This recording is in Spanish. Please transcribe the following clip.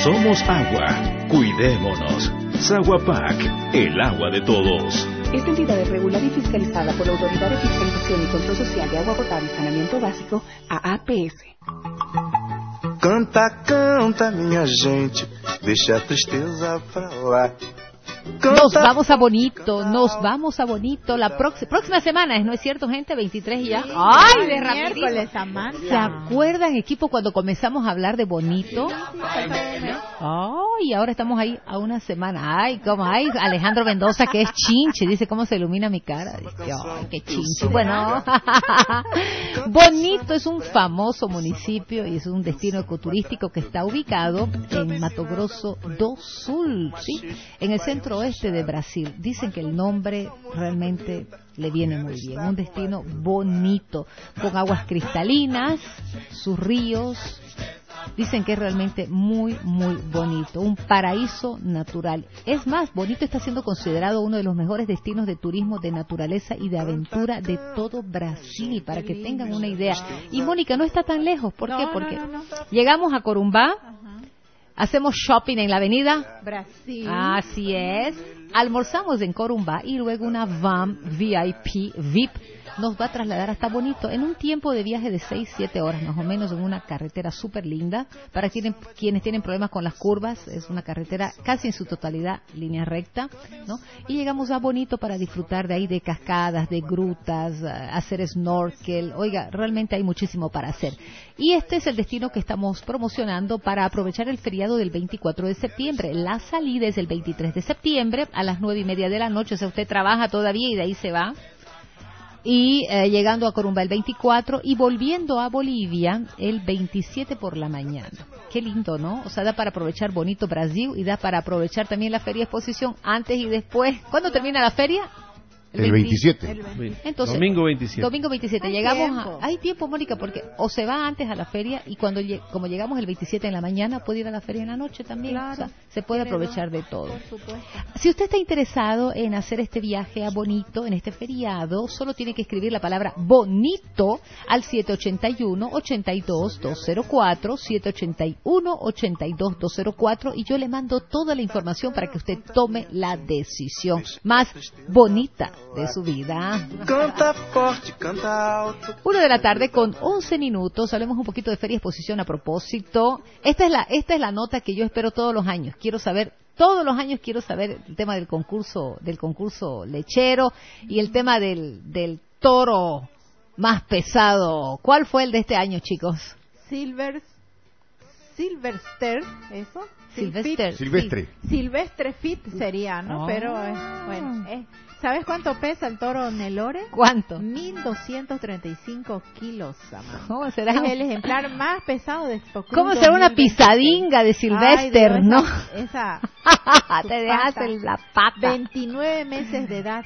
Somos agua. Cuidémonos. Saguapac, el agua de todos. Esta entidad es regulada y fiscalizada por la Autoridad de Fiscalización y Control Social de Agua Potable y Saneamiento Básico, AAPS. Canta, canta, minha gente, deixa a tristeza pra lá. Nos vamos a Bonito la próxima semana, ¿no es cierto, gente? 23 ya. ¡Ay, de rapidito! ¿Se acuerdan, equipo, cuando comenzamos a hablar de Bonito? ¡Ay, ahora estamos ahí a una semana! ¡Ay, cómo! ¡Ay, Alejandro Mendoza, que es chinche! Dice, ¿cómo se ilumina mi cara? Dice, ¡ay, qué chinche! Bueno, Bonito es un famoso municipio y es un destino ecoturístico que está ubicado en Mato Grosso do Sul, ¿sí? En el centro oeste de Brasil. Dicen que el nombre realmente le viene muy bien. Un destino bonito, con aguas cristalinas, sus ríos. Dicen que es realmente muy, muy bonito. Un paraíso natural. Es más, Bonito está siendo considerado uno de los mejores destinos de turismo de naturaleza y de aventura de todo Brasil, para que tengan una idea. Y Mónica, no está tan lejos. ¿Por qué? Porque llegamos a Corumbá. Hacemos shopping en la avenida Brasil. Así es. Almorzamos en Corumbá y luego una van VIP nos va a trasladar hasta Bonito en un tiempo de viaje de 6-7 horas más o menos, en una carretera súper linda. Para quienes tienen problemas con las curvas, es una carretera casi en su totalidad línea recta, ¿no? Y llegamos a Bonito para disfrutar de ahí de cascadas, de grutas, hacer snorkel. Oiga, realmente hay muchísimo para hacer. Y este es el destino que estamos promocionando para aprovechar el feriado del 24 de septiembre. La salida es el 23 de septiembre a las 9:30 de la noche. O sea, usted trabaja todavía y de ahí se va. Y llegando a Corumbá el 24 y volviendo a Bolivia el 27 por la mañana. Qué lindo, ¿no? O sea, da para aprovechar Bonito Brasil y da para aprovechar también la feria exposición antes y después. ¿Cuándo termina la feria? El 27. Entonces, Domingo 27. Domingo 27. Hay tiempo, Mónica, porque o se va antes a la feria y como llegamos el 27 en la mañana, puede ir a la feria en la noche también. Claro, o sea, se puede aprovechar de todo. Si usted está interesado en hacer este viaje a Bonito, en este feriado, solo tiene que escribir la palabra Bonito al 781-82-204, 781-82-204, y yo le mando toda la información para que usted tome la decisión más bonita de su vida. 1:00 con 11 minutos. Hablemos un poquito de feria y exposición a propósito. Esta es la nota que yo espero todos los años. Todos los años quiero saber el tema del concurso lechero y el tema del toro más pesado. ¿Cuál fue el de este año, chicos? Silvestre, ¿eso? Silvestre Fit sería, ¿no? Pero, bueno, ¿sabes cuánto pesa el toro Nelore? ¿Cuánto? 1.235 kilos, amor. ¿Cómo será? Es el ejemplar más pesado de Spokane. ¿Cómo será una pisadinga de Silvestre, no? Esa te dejas la pata. 29 meses de edad